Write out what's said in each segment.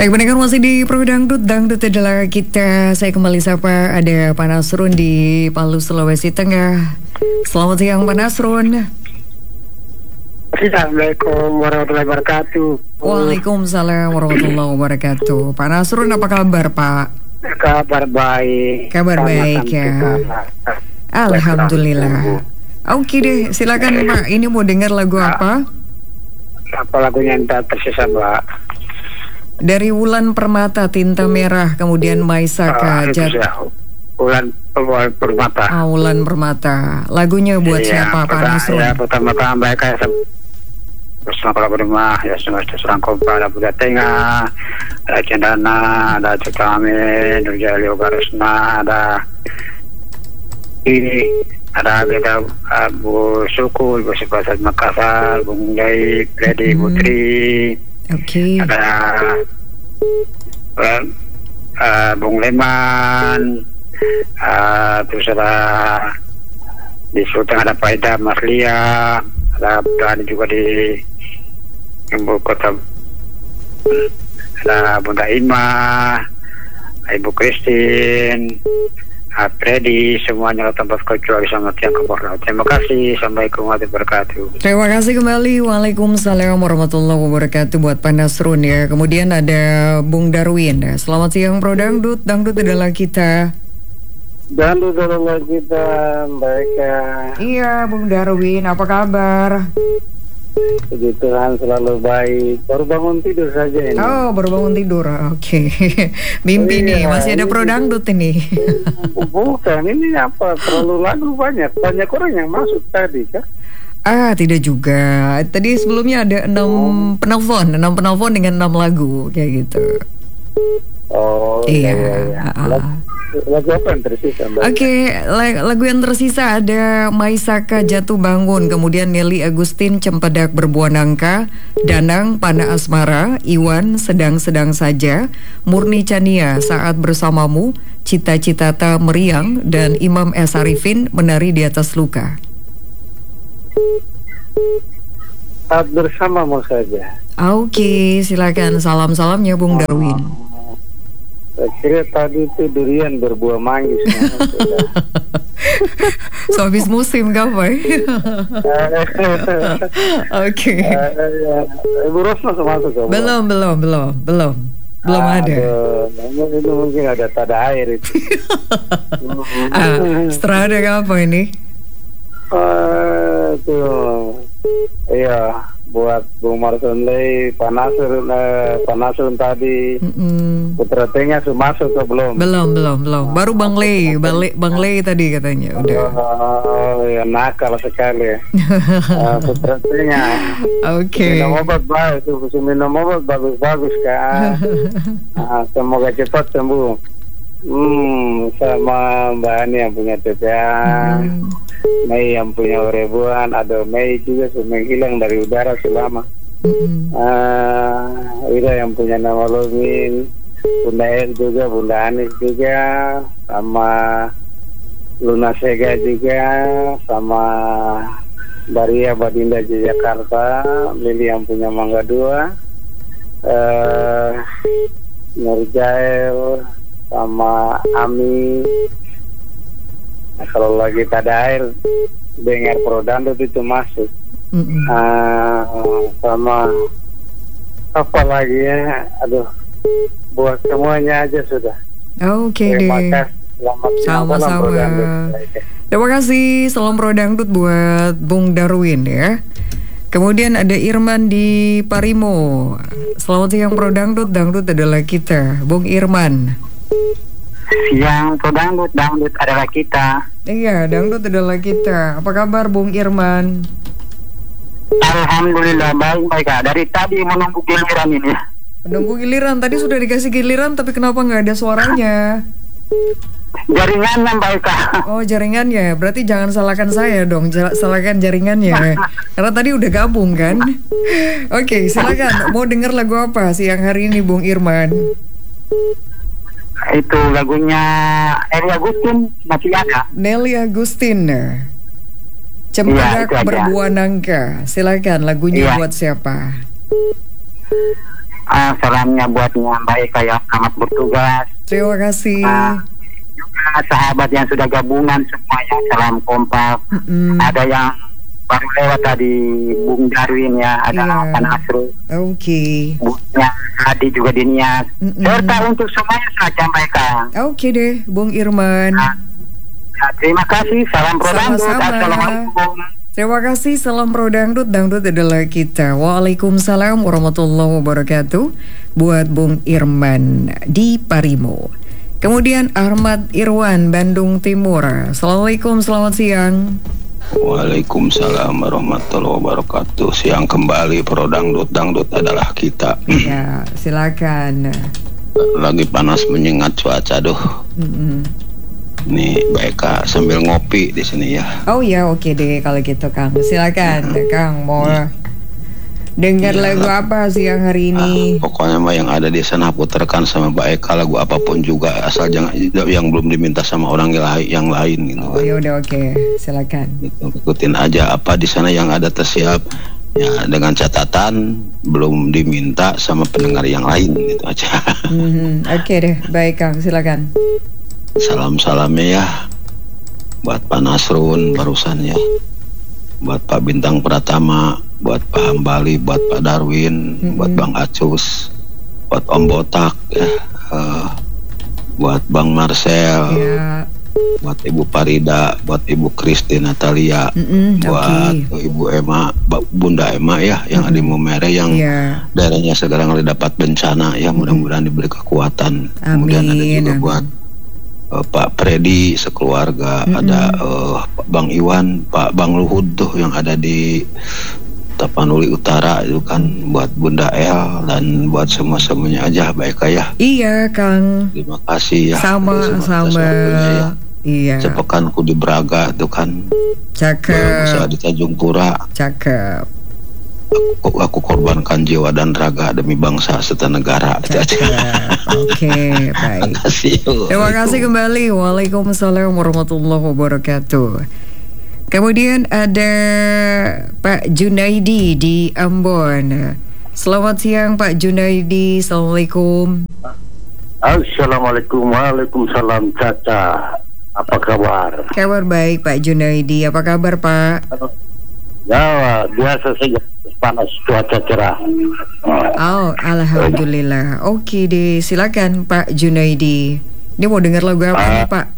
Baik, pendengar masih di Pro Dangdut. Dangdut adalah kita. Saya kembali sapa ada Pak Nasrun di Palu, Sulawesi Tengah. Selamat siang Pak Nasrun. Assalamualaikum warahmatullahi wabarakatuh. Waalaikumsalam warahmatullahi wabarakatuh. Pak Nasrun, apa kabar Pak? Kabar baik. Kabar baik ya. Alhamdulillah. Oke deh, silakan Pak. Ini mau dengar lagu apa? Apa lagunya yang tak tersisa, Mbak? Dari Wulan Permata, Tinta Merah, kemudian Maisaka Wulan Permata. Wulan Permata. Lagunya buat siapa Pak Nasrun? Ya, pertama-tama baik ya bersama kalau rumah ya semesta serang kompa, ada Buddha Tengah, ada Cendana, ada Cekame, Nurjali Ogarusna, ada ini, ada kita Bu Suku, Bu Sipasat Makassar, Bung Jai, Freddy Putri. Oke. Ada Bung Leman, terus ada di Sultan ada Paida Maslia, ada juga di ibu kota, ada Bunda Ima, Ibu Christine, Freddy, semuanya tempat kecuali sama tiang kebornal. Terima kasih. Assalamualaikum warahmatullahi wabarakatuh. Terima kasih kembali. Waalaikumsalam warahmatullahi wabarakatuh buat Pak Nasrun ya. Kemudian ada Bung Darwin. Selamat siang Pro Dangdut. Dangdut adalah kita. Dangdut adalah kita, baik ya. Iya Bung Darwin, apa kabar? Puji Tuhan selalu baik. Baru bangun tidur saja ini. Oh, baru bangun tidur. Oke. Mimpi nih, masih ada Pro Dangdut ini. Bukan, ini apa? Terlalu lagu banyak. Banyak orang yang masuk tadi kan? Tidak juga. Tadi sebelumnya ada 6 penelpon dengan 6 lagu kayak gitu. Oh, iya. Lagu apa yang tersisa, Mbak? Oke, lagu yang tersisa ada Maisaka Jatuh Bangun, kemudian Nelly Agustin Cempedak Berbuah Nangka, Danang Pana Asmara, Iwan Sedang-sedang Saja, Murni Chania Saat Bersamamu, Cita-cita Tak Meriang, dan Imam S. Arifin Menari di Atas Luka. Saat Bersamamu saja. Oke, silakan salam-salamnya Bung Darwin. Saya kira tadi itu durian berbuah manggis. So habis musim gapai. Oke. Ibu Rosna masuk ke Belum ada. Itu mungkin ada tada air itu. Strada apa ini? Iya, buat Bung Marsunley, Panasun tadi. Putra Tengah sudah masuk ke belum? Belum. Baru Bang Lei tadi katanya udah. Ya nakal sekali. Putra Tengah. Oke. Minum obat bagus kan. Semoga cepat sembuh. Sama Mbak Ani yang punya TPA, Mei yang punya ribuan, ada Mei juga menghilang dari udara selama. Ida yang punya nama Lomin, Bunda El juga, Bunda Anis juga, sama Luna Sega juga, sama Daria Badinda di Jakarta, Lili yang punya Mangga 2, Nurjael sama Ami. Nah, kalau lagi tak ada air, dengar Pro Dangdut itu masuk. Sama apa lagi ya? Aduh, buat semuanya aja sudah. Oke deh. Sama-sama. Terima kasih. Salam Pro Dangdut buat Bung Darwin ya. Kemudian ada Irman di Parimo. Selamat siang Pro Dangdut. Dangdut adalah kita. Bung Irman. Siang Pro Dangdut, Dangdut adalah kita. Iya, Dangdut adalah kita. Apa kabar Bung Irman? Alhamdulillah baik Kak. Dari tadi menunggu giliran ini. Menunggu giliran, tadi sudah dikasih giliran tapi kenapa nggak ada suaranya? Jaringannya baik Kak. Oh, jaringannya. Berarti jangan salahkan saya dong, salahkan jaringannya. Karena tadi udah gabung kan? Oke, silakan. Mau dengar lagu apa siang hari ini Bung Irman? Itu lagunya Nelly Agustin, masih ada. Nelly Agustin, Cempedak Berbuah Nangka. Silakan, lagunya buat siapa? Salamnya buatnya baik kayak selamat bertugas. Terima kasih. Juga sahabat yang sudah gabungan semuanya salam kompak. Ada yang baru lewat tadi Bung Darwin ya, ada Pan Asro. Oke. Bungnya Adi juga diniat. Serta untuk semuanya saja mereka. Oke deh, Bung Irman. Terima kasih. Salam pro dangdut. Sama-sama. Assalamualaikum. Terima kasih, salam pro dangdut. Dangdut adalah kita. Waalaikumsalam warahmatullahi wabarakatuh. Buat Bung Irman di Parimo. Kemudian Ahmad Irwan, Bandung Timur. Assalamualaikum, selamat siang. Waalaikumsalam warahmatullahi wabarakatuh. Siang kembali pro dangdut. Dangdut adalah kita. Ya, silakan. Lagi panas menyengat cuaca Nih baik sambil ngopi di sini ya. Oh ya, oke deh kalau gitu Kang. Silakan, Kang mau dengar lagu apa siang hari ini? Pokoknya mah yang ada di sana putarkan sama Mbak Eka, lagu apapun juga asal jangan yang belum diminta sama orang yang lain gitu kan. Oh ya udah, oke. Silakan. Gitu, ikutin aja apa di sana yang ada tersiap. Ya dengan catatan belum diminta sama pendengar yang lain gitu aja. Oke deh, baik Kang, silakan. Salam-salamnya ya buat Pak Nasrun barusan ya, buat Pak Bintang Pratama, buat Pak Hambali, buat Pak Darwin, buat Bang Acus, buat Om Botak ya, buat Bang Marcel, buat Ibu Parida, buat Ibu Kristi Natalia, buat Ibu Emma, Bunda Emma ya, yang ada di Mumere yang daerahnya sekarang lagi dapat bencana ya, mudah-mudahan diberi kekuatan. Kemudian ada juga buat Pak Freddy sekeluarga, ada Bang Iwan, Pak Bang Luhud tuh yang ada di Tapanuli Utara itu kan, buat Bunda El dan buat semuanya aja baik ya. Iya Kang. Terima kasih ya. Sama-sama. Ya. Iya. Sepekanku di Braga itu kan. Cakep. Bisa di Tanjung Pura. Cakep. Aku korbankan jiwa dan raga demi bangsa serta negara. Oke, baik. Terima kasih kembali. Waalaikumsalam warahmatullahi wabarakatuh. Kemudian ada Pak Junaidi di Ambon. Selamat siang Pak Junaidi. Assalamualaikum. Assalamualaikum. Waalaikumsalam Caca. Apa kabar? Kabar baik Pak Junaidi. Apa kabar Pak? Ya biasa saja, panas, cuaca cerah. Oh, alhamdulillah. Oke deh, silakan Pak Junaidi. Ini mau dengar lagu apa nih Pak?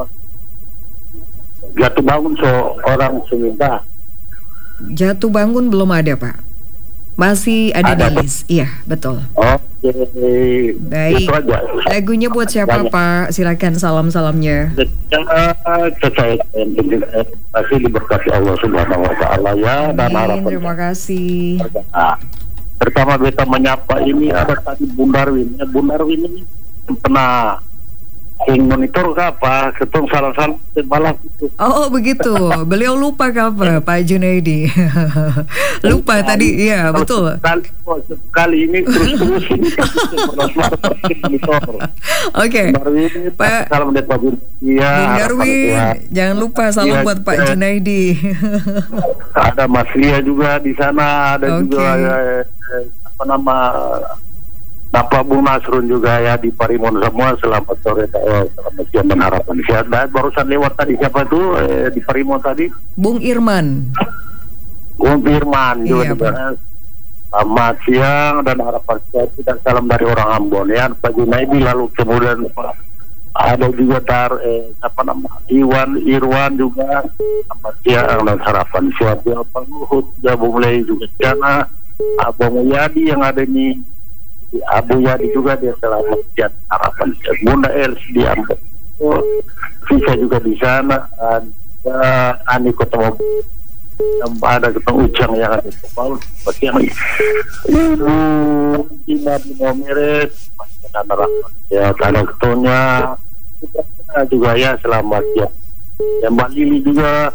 Jatuh bangun seorang seminta. Jatuh bangun belum ada Pak. Masih ada di list. Iya, betul. Oke. Baik. Itu aja. Lagunya buat siapa Pak? Silakan salam-salamnya. Saya masih diberkati Allah Subhanahu Wa Taala ya, dan harapan. Terima kasih. Pertama beta menyapa ini ada tadi Bung Darwin. Bung Darwin ini pernah monitor apa? Ketemu salah-salah malam itu. Oh begitu. Beliau lupa apa Pak Junaidi? Lupa tadi, iya betul. Kali ini terus ini monitor. Oke. Pak salam dari Pak Bung. Iya. Bung Darwin, jangan lupa salam buat Pak Junaidi. Ada Mas Lia juga di sana, ada juga apa nama Bapak Bung Nasrun juga ya di Parimon semua. Selamat sore, selamat siang dan harapan sehat. Dan barusan lewat tadi siapa itu di Parimon tadi? Bung Irman. Bung Irman juga. Selamat siang dan harapan sehat dan salam dari orang Ambon ya. Pak Junaidi, lalu kemudian ada juga apa nama Irwan juga. Selamat siang dan harapan sehat. Pak Luhut juga mulai juga di sana. Abang Yadi yang ada di Abu Yadi juga dia selamat siang harapan. Bunda Els di Ambon, Sisa juga di sana. Ada Ani ketemu, ada ketemu Ujang yang ada di Paul. Yang Ibu Ina di Momiret, masih ada harapan ya. Ada ketuanya juga ya, selamat siang. Yang Mbak Lili juga,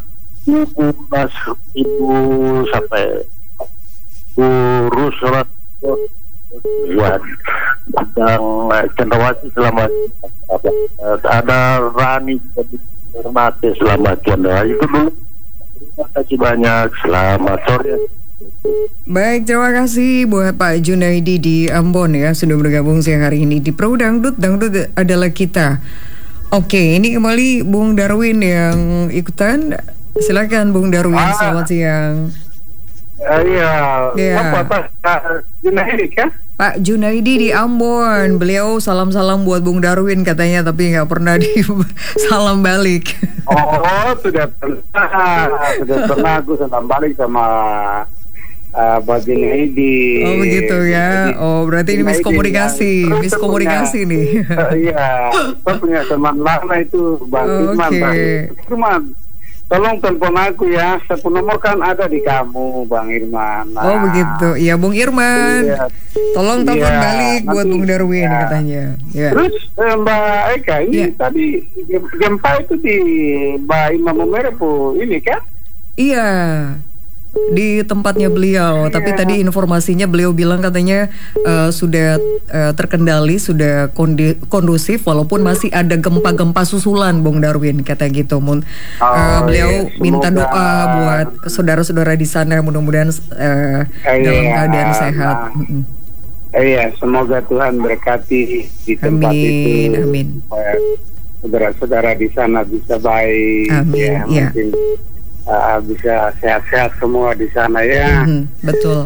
Ibu sampai Bu Rusrat ya, Bang Cendrawati selamat. Ada Rani Ternate selamat ya. Itu dulu. Terima kasih banyak. Selamat sore. Baik, terima kasih buat Pak Junaidi di Ambon ya sudah bergabung siang hari ini di Pro Dangdut. Dangdut adalah kita. Oke, ini kembali Bung Darwin yang ikutan. Silakan Bung Darwin, selamat siang. Iya. Apa Junaidi kan? Pak Junaidi di Ambon, beliau salam-salam buat Bung Darwin katanya, tapi nggak pernah di salam balik. Oh, sudah pernah aku salam balik sama Pak Junaidi. Oh begitu ya. Oh berarti ini miskomunikasi nih. Iya, saya punya teman lama itu Bang Irman. Irman, tolong telepon aku ya. Saya nomor kan ada di kamu, Bang Irman. Oh begitu. Iya, Bung Irman. Iya. Tolong telepon balik buat Bung Darwin katanya. Ya. Terus Mbak Eka ini tadi gempa itu di Mbak Imam Merepo ini kan? Iya. Di tempatnya beliau, tapi tadi informasinya beliau bilang katanya sudah terkendali, sudah kondusif, walaupun masih ada gempa-gempa susulan, Bung Darwin kata gitu. Beliau minta doa buat saudara-saudara di sana, mudah-mudahan dalam keadaan sehat. Iya, semoga Tuhan berkati di tempat itu. Amin. Supaya saudara-saudara di sana bisa baik. Amin. Ya. Mungkin bisa sehat-sehat semua di sana ya. Betul.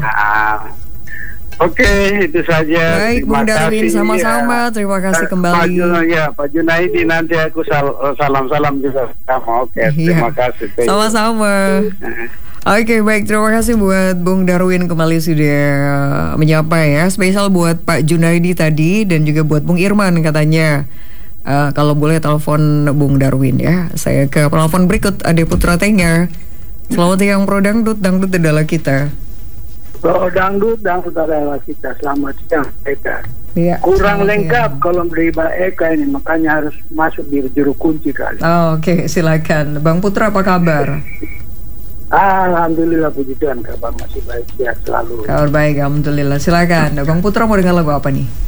Oke, itu saja. Baik, Bung Darwin, sama-sama. Terima kasih kembali. Pak Junaidi, nanti aku salam-salam juga sama. Oke, terima kasih. Sama-sama. Oke, baik, terima kasih buat Bung Darwin kembali sudah menyapa ya. Spesial buat Pak Junaidi tadi dan juga buat Bung Irman katanya. Kalau boleh telepon Bung Darwin ya. Saya ke penelpon berikut, Ade Putra Tengah. Selamat siang Pro Dangdut, Dangdut adalah kita. Pro Dangdut, Dangdut adalah kita. Selamat siang Eka. Ya, kurang lengkap kalau beri Mbak Eka ini, makanya harus masuk di juru kunci kali. Oke, silakan. Bang Putra apa kabar? Alhamdulillah, puji Tuhan, kabar masih baik ya selalu. Kabar baik, alhamdulillah. Silakan. Bang Putra mau dengar lagu apa nih?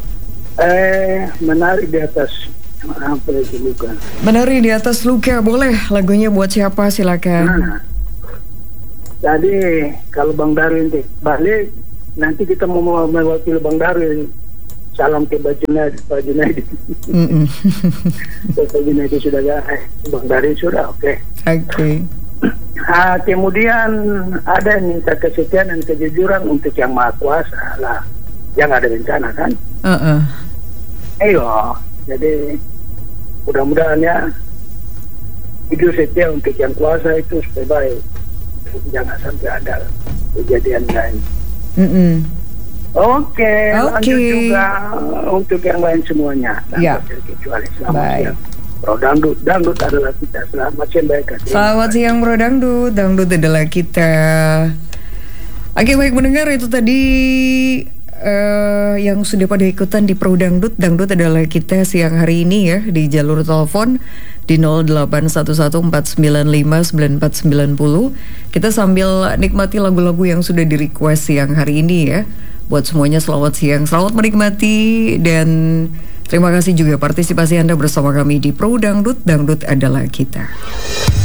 Menari di atas apa itu luka. Menari di atas luka, boleh. Lagunya buat siapa? Silakan. Tadi kalau Bang Darwin balik, nanti kita mau mewakili Bang Darwin. Salam ke Pak Junaidi. Pak Junaidi sudah Bang Darwin sudah, oke. Kemudian ada yang minta kesetiaan dan kejujuran untuk yang Maha Kuasa lah. Yang ada bencana kan? Jadi mudah-mudahan ya hidup setia untuk yang kuasa itu supaya baik, jangan sampai ada kejadian lain. Oke. Lanjut juga untuk yang lain semuanya. Terkecuali selamat siang. Pro Dangdut, Dangdut adalah kita. Selamat siang baik. Selamat siang Pro Dangdut, Dangdut adalah kita. Oke, baik mendengar itu tadi yang sudah pada ikutan di Pro Dangdut, Dangdut adalah kita siang hari ini ya di jalur telepon di 081149594990. Kita sambil nikmati lagu-lagu yang sudah di request siang hari ini ya. Buat semuanya selamat siang, selamat menikmati dan terima kasih juga partisipasi Anda bersama kami di Pro Dangdut, Dangdut adalah kita.